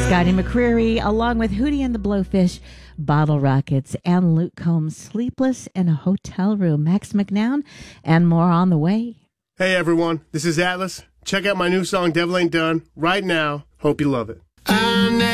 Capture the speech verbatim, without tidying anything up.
Scotty McCreery, along with Hootie and the Blowfish, Bottle Rockets, and Luke Combs, Sleepless in a Hotel Room. Max McNown, and more on the way. Hey everyone, this is Atlas. Check out my new song, Devil Ain't Done, right now. Hope you love it.